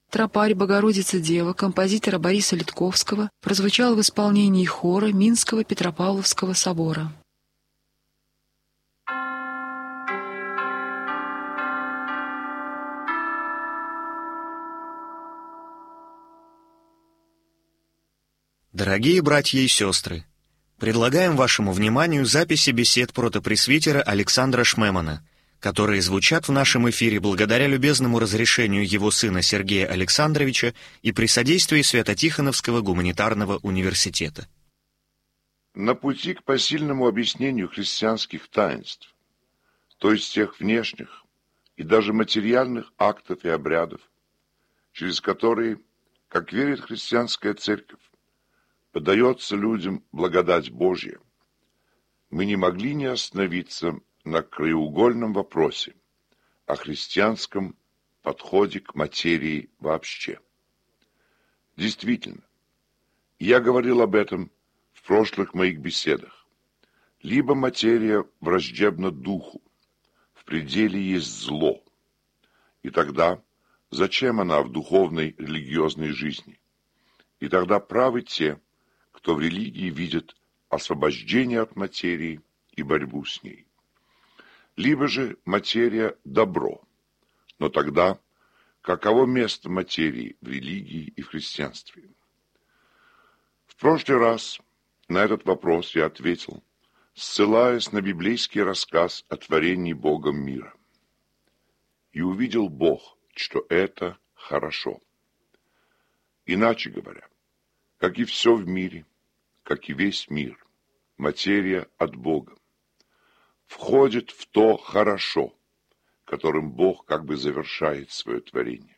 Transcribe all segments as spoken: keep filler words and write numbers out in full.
«Тропарь Богородица Дева» композитора Бориса Литковского прозвучал в исполнении хора Минского Петропавловского собора. Дорогие братья и сестры, предлагаем вашему вниманию записи бесед протопресвитера Александра Шмемана, которые звучат в нашем эфире благодаря любезному разрешению его сына Сергея Александровича и при содействии Свято-Тихоновского гуманитарного университета. На пути к посильному объяснению христианских таинств, то есть тех внешних и даже материальных актов и обрядов, через которые, как верит христианская церковь, подается людям благодать Божья, мы не могли не остановиться на краеугольном вопросе о христианском подходе к материи вообще. Действительно, я говорил об этом в прошлых моих беседах. Либо материя враждебна духу, в пределе есть зло, и тогда зачем она в духовной религиозной жизни? И тогда правы те, кто в религии видит освобождение от материи и борьбу с ней. Либо же материя – добро, но тогда каково место материи в религии и в христианстве? В прошлый раз на этот вопрос я ответил, ссылаясь на библейский рассказ о творении Богом мира. И увидел Бог, что это хорошо. Иначе говоря, как и все в мире, как и весь мир, материя от Бога, входит в то хорошо, которым Бог как бы завершает свое творение.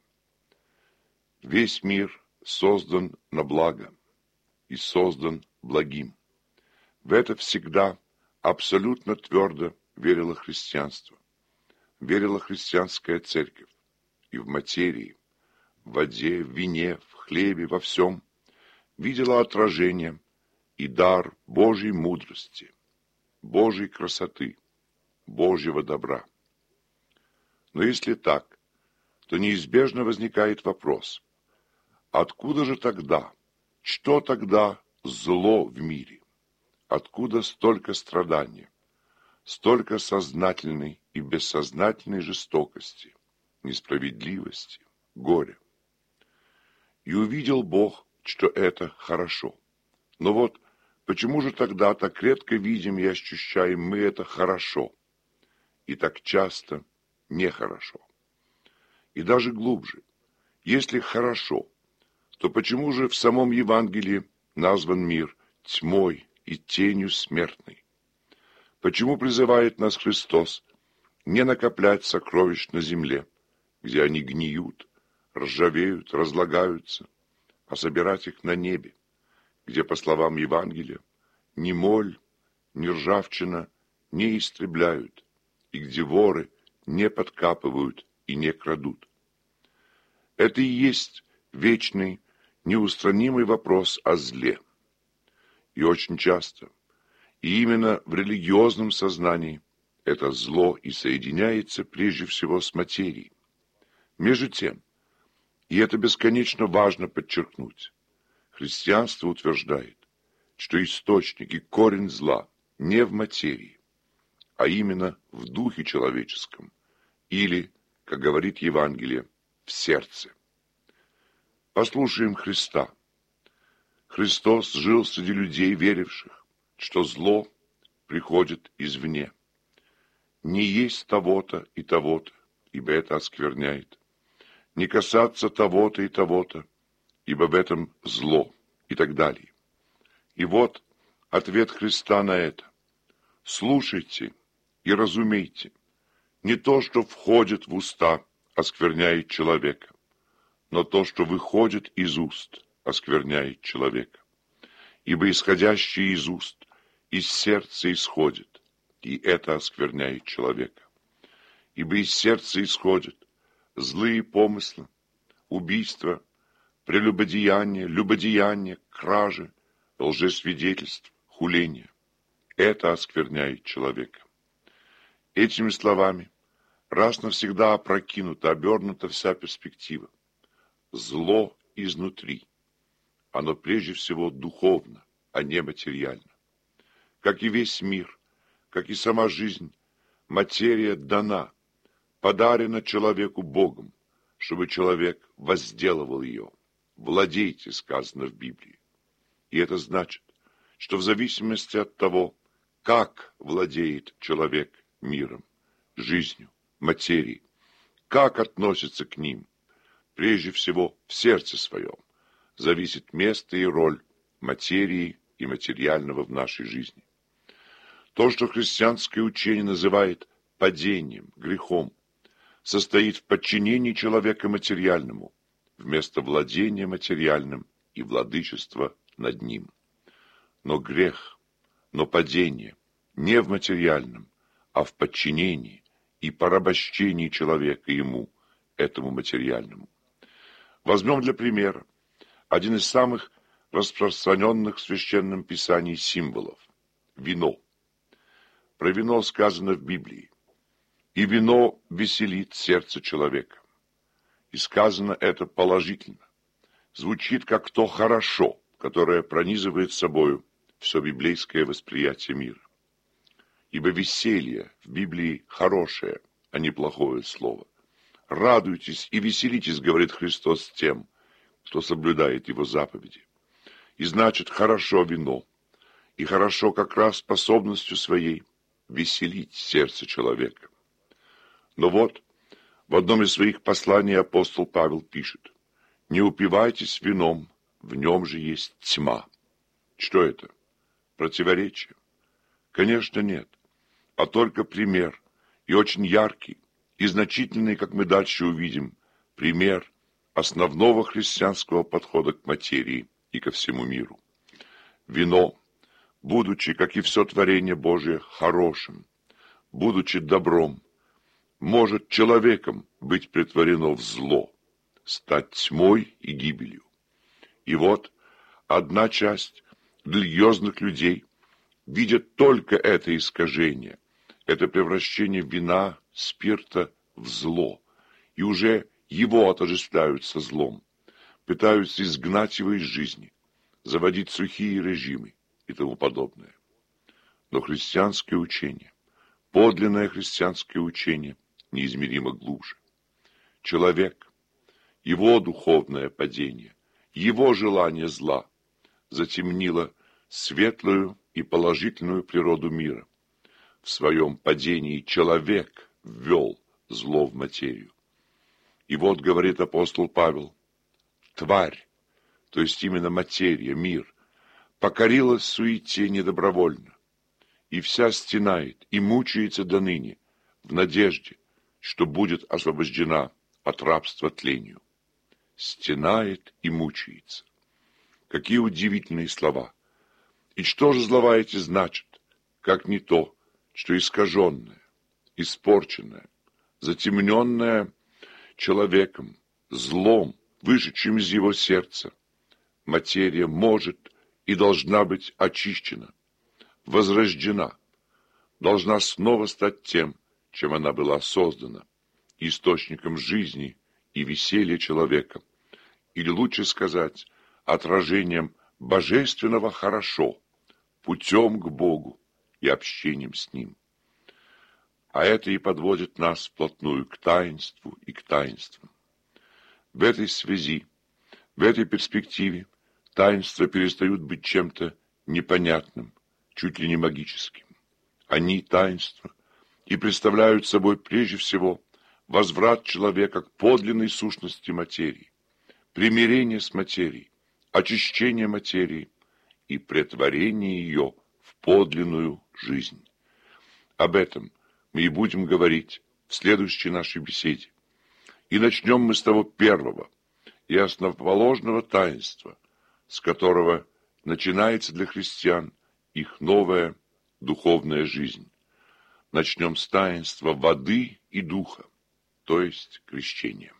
Весь мир создан на благо и создан благим. В это всегда абсолютно твердо верило христианство, верила христианская церковь, и в материи, в воде, в вине, в хлебе, во всем видела отражение и дар Божьей мудрости, Божьей красоты, Божьего добра. Но если так, то неизбежно возникает вопрос, откуда же тогда, что тогда зло в мире? Откуда столько страдания, столько сознательной и бессознательной жестокости, несправедливости, горя? И увидел Бог, что это хорошо. Но вот почему же тогда так редко видим и ощущаем мы это хорошо, и так часто нехорошо? И даже глубже, если хорошо, то почему же в самом Евангелии назван мир тьмой и тенью смертной? Почему призывает нас Христос не накоплять сокровищ на земле, где они гниют, ржавеют, разлагаются, а собирать их на небе, где, по словам Евангелия, ни моль, ни ржавчина не истребляют, и где воры не подкапывают и не крадут? Это и есть вечный, неустранимый вопрос о зле. И очень часто, и именно в религиозном сознании, это зло и соединяется прежде всего с материей. Между тем, и это бесконечно важно подчеркнуть, христианство утверждает, что источник и корень зла не в материи, а именно в духе человеческом, или, как говорит Евангелие, в сердце. Послушаем Христа. Христос жил среди людей, веривших, что зло приходит извне. Не есть того-то и того-то, ибо это оскверняет. Не касаться того-то и того-то, ибо в этом зло, и так далее. И вот ответ Христа на это. Слушайте и разумейте, не то, что входит в уста, оскверняет человека, но то, что выходит из уст, оскверняет человека. Ибо исходящее из уст, из сердца исходит, и это оскверняет человека. Ибо из сердца исходят злые помыслы, убийства, прелюбодеяние, любодеяние, кражи, лжесвидетельств, хуление. Это оскверняет человека. Этими словами раз навсегда опрокинута, обернута вся перспектива. зло изнутри. Оно прежде всего духовно, а не материально. Как и весь мир, как и сама жизнь, материя дана, подарена человеку Богом, чтобы человек возделывал ее. «Владейте», сказано в Библии. И это значит, что в зависимости от того, как владеет человек миром, жизнью, материей, как относится к ним, прежде всего в сердце своем, зависит место и роль материи и материального в нашей жизни. То, что христианское учение называет падением, грехом, состоит в подчинении человека материальному, вместо владения материальным и владычества над ним. Но грех, но падение не в материальном, а в подчинении и порабощении человека ему, этому материальному. Возьмем для примера один из самых распространенных в Священном Писании символов – вино. Про вино сказано в Библии: «И вино веселит сердце человека». И сказано это положительно. Звучит как то хорошо, которое пронизывает собою все библейское восприятие мира. Ибо веселье в Библии хорошее, а не плохое слово. «Радуйтесь и веселитесь», говорит Христос тем, кто соблюдает Его заповеди. И значит, хорошо вино, и хорошо как раз способностью своей веселить сердце человека. Но вот, в одном из своих посланий апостол Павел пишет: «Не упивайтесь вином, в нем же есть тьма». Что это? Противоречие? Конечно, нет, а только пример, и очень яркий, и значительный, как мы дальше увидим, пример основного христианского подхода к материи и ко всему миру. Вино, будучи, как и все творение Божие, хорошим, будучи добром, может человеком быть претворено в зло, стать тьмой и гибелью. И вот одна часть религиозных людей видит только это искажение, это превращение вина, спирта в зло, и уже его отождествляют со злом, пытаются изгнать его из жизни, заводить сухие режимы и тому подобное. Но христианское учение, подлинное христианское учение, неизмеримо глубже. Человек, его духовное падение, его желание зла затемнило светлую и положительную природу мира. В своем падении человек ввел зло в материю. И вот, говорит апостол Павел, тварь, то есть именно материя, мир, покорилась суете недобровольно, и вся стенает и мучается до ныне в надежде, что будет освобождена от рабства тлению. Стенает и мучается. Какие удивительные слова! И что же слова эти значат, как не то, что искаженное, испорченное, затемненное человеком, злом, вышедшим из его сердца, материя может и должна быть очищена, возрождена, должна снова стать тем, чем она была создана, источником жизни и веселья человека, или лучше сказать, отражением божественного хорошо, путем к Богу и общением с Ним. А это и подводит нас вплотную к таинству и к таинствам. В этой связи, в этой перспективе таинства перестают быть чем-то непонятным, чуть ли не магическим. Они, таинства, и представляют собой прежде всего возврат человека к подлинной сущности материи, примирение с материей, очищение материи и претворение ее в подлинную жизнь. Об этом мы и будем говорить в следующей нашей беседе. И начнем мы с того первого и основоположного таинства, с которого начинается для христиан их новая духовная жизнь. Начнем с таинства воды и духа, то есть крещения.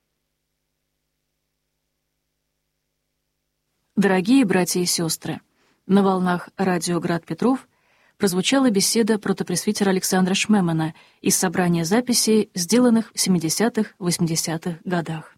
Дорогие братья и сестры, на волнах радио «Град Петров» прозвучала беседа протопресвитера Александра Шмемана из собрания записей, сделанных в семидесятых-восьмидесятых годах.